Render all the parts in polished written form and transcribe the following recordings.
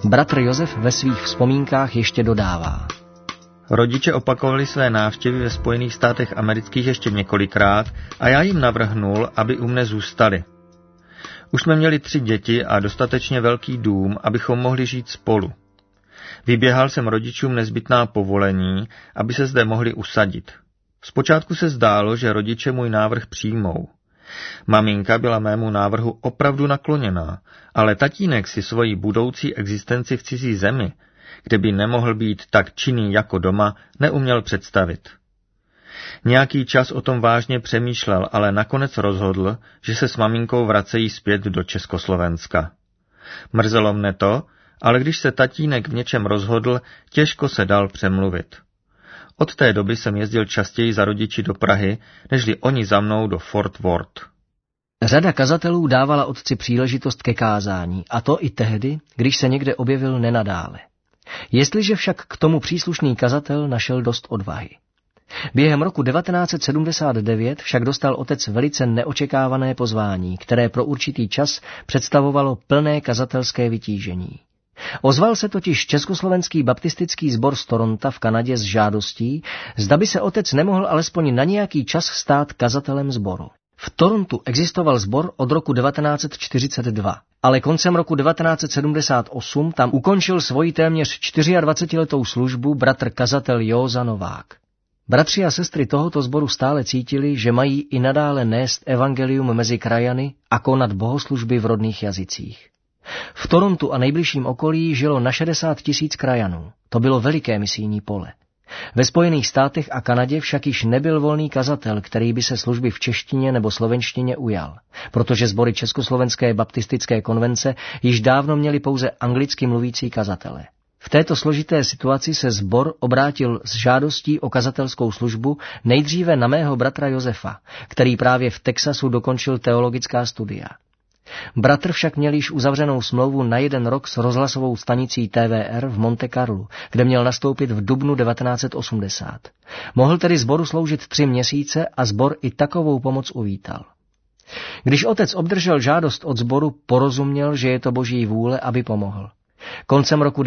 Bratr Josef ve svých vzpomínkách ještě dodává. Rodiče opakovali své návštěvy ve Spojených státech amerických ještě několikrát a já jim navrhnul, aby u mne zůstali. Už jsme měli 3 děti a dostatečně velký dům, abychom mohli žít spolu. Vyběhal jsem rodičům nezbytná povolení, aby se zde mohli usadit. Zpočátku se zdálo, že rodiče můj návrh přijmou. Maminka byla mému návrhu opravdu nakloněná, ale tatínek si svoji budoucí existenci v cizí zemi, kde by nemohl být tak činný jako doma, neuměl představit. Nějaký čas o tom vážně přemýšlel, ale nakonec rozhodl, že se s maminkou vracejí zpět do Československa. Mrzelo mne to, ale když se tatínek v něčem rozhodl, těžko se dal přemluvit. Od té doby jsem jezdil častěji za rodiči do Prahy, nežli oni za mnou do Fort Worth. Řada kazatelů dávala otci příležitost ke kázání, a to i tehdy, když se někde objevil nenadále. Jestliže však k tomu příslušný kazatel našel dost odvahy. Během roku 1979 však dostal otec velice neočekávané pozvání, které pro určitý čas představovalo plné kazatelské vytížení. Ozval se totiž Československý baptistický sbor z Toronta v Kanadě s žádostí, zda by se otec nemohl alespoň na nějaký čas stát kazatelem sboru. V Torontu existoval sbor od roku 1942, ale koncem roku 1978 tam ukončil svoji téměř 24letou službu bratr kazatel Józa Novák. Bratři a sestry tohoto sboru stále cítili, že mají i nadále nést evangelium mezi krajany a konat bohoslužby v rodných jazycích. V Torontu a nejbližším okolí žilo na 60 000 krajanů. To bylo veliké misijní pole. Ve Spojených státech a Kanadě však již nebyl volný kazatel, který by se služby v češtině nebo slovenštině ujal, protože sbory Československé baptistické konvence již dávno měli pouze anglicky mluvící kazatele. V této složité situaci se sbor obrátil s žádostí o kazatelskou službu nejdříve na mého bratra Josefa, který právě v Texasu dokončil teologická studia. Bratr však měl již uzavřenou smlouvu na 1 rok s rozhlasovou stanicí TVR v Monte Carlu, kde měl nastoupit v dubnu 1980. Mohl tedy sboru sloužit 3 měsíce a sbor i takovou pomoc uvítal. Když otec obdržel žádost od sboru, porozuměl, že je to boží vůle, aby pomohl. Koncem roku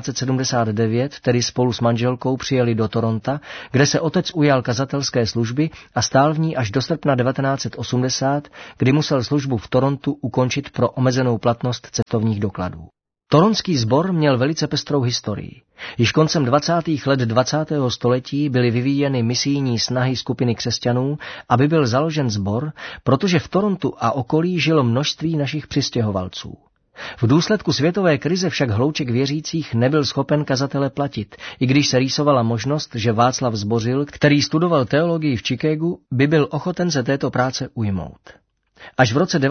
1979 tedy spolu s manželkou přijeli do Toronta, kde se otec ujal kazatelské služby a stál v ní až do srpna 1980, kdy musel službu v Torontu ukončit pro omezenou platnost cestovních dokladů. Toronský sbor měl velice pestrou historii. Již koncem 20. let 20. století byly vyvíjeny misijní snahy skupiny křesťanů, aby byl založen sbor, protože v Torontu a okolí žilo množství našich přistěhovalců. V důsledku světové krize však hlouček věřících nebyl schopen kazatele platit, i když se rýsovala možnost, že Václav Zbořil, který studoval teologii v Chicagu, by byl ochoten se této práce ujmout. Až v roce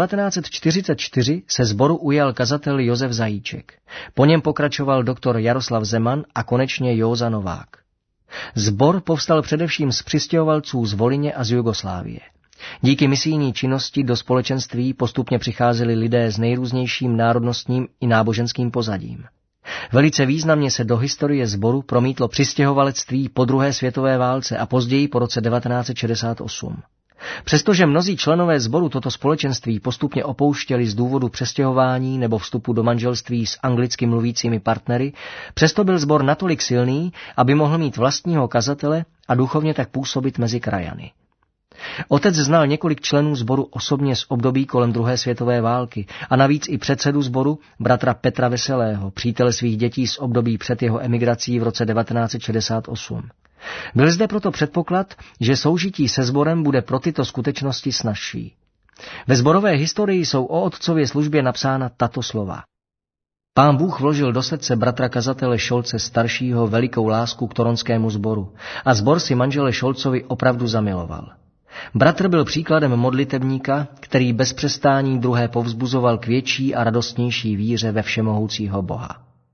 1944 se sboru ujal kazatel Josef Zajíček. Po něm pokračoval doktor Jaroslav Zeman a konečně Józa Novák. Sbor povstal především z přistěhovalců z Volyně a z Jugoslávie. Díky misijní činnosti do společenství postupně přicházeli lidé s nejrůznějším národnostním i náboženským pozadím. Velice významně se do historie sboru promítlo přistěhovalectví po druhé světové válce a později po roce 1968. Přestože mnozí členové sboru toto společenství postupně opouštěli z důvodu přestěhování nebo vstupu do manželství s anglicky mluvícími partnery, přesto byl sbor natolik silný, aby mohl mít vlastního kazatele a duchovně tak působit mezi krajany. Otec znal několik členů sboru osobně z období kolem druhé světové války a navíc i předsedu sboru, bratra Petra Veselého, přítele svých dětí z období před jeho emigrací v roce 1968. Byl zde proto předpoklad, že soužití se sborem bude pro tyto skutečnosti snazší. Ve sborové historii jsou o otcově službě napsána tato slova. Pán Bůh vložil do srdce bratra kazatele Šolce staršího velikou lásku k toronskému sboru a sbor si manžele Šolcovi opravdu zamiloval. Bratr byl příkladem modlitebníka, který bez přestání druhé povzbuzoval k větší a radostnější víře ve všemohoucího Boha.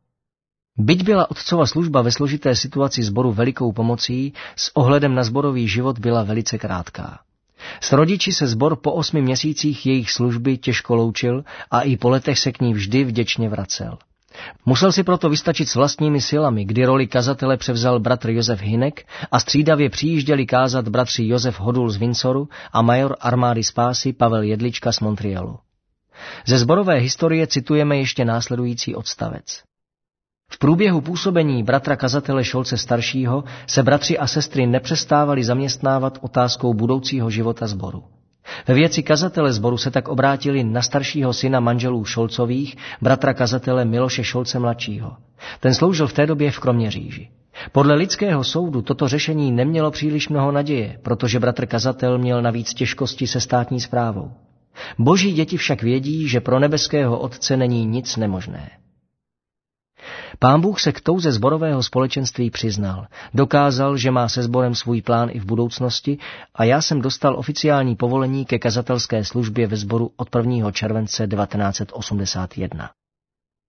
Byť byla otcova služba ve složité situaci sboru velikou pomocí, s ohledem na sborový život byla velice krátká. S rodiči se sbor po 8 měsících jejich služby těžko loučil a i po letech se k ní vždy vděčně vracel. Musel si proto vystačit s vlastními silami, kdy roli kazatele převzal bratr Josef Hynek a střídavě přijížděli kázat bratři Josef Hodul z Windsoru a major armády spásy Pavel Jedlička z Montrealu. Ze sborové historie citujeme ještě následující odstavec. V průběhu působení bratra kazatele Šolce staršího se bratři a sestry nepřestávali zaměstnávat otázkou budoucího života sboru. Ve věci kazatele sboru se tak obrátili na staršího syna manželů Šolcových, bratra kazatele Miloše Šolce mladšího. Ten sloužil v té době v Kroměříži. Podle lidského soudu toto řešení nemělo příliš mnoho naděje, protože bratr kazatel měl navíc těžkosti se státní správou. Boží děti však vědí, že pro nebeského Otce není nic nemožné. Pán Bůh se k touze sborového společenství přiznal, dokázal, že má se sborem svůj plán i v budoucnosti a já jsem dostal oficiální povolení ke kazatelské službě ve sboru od 1. července 1981.